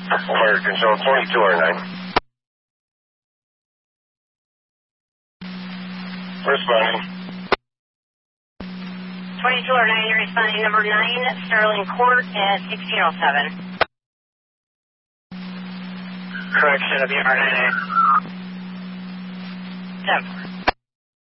Fire control 22R9. Responding. 22R9, you're responding number 9, Sterling Court at 1607. Correction, WR9A. 10.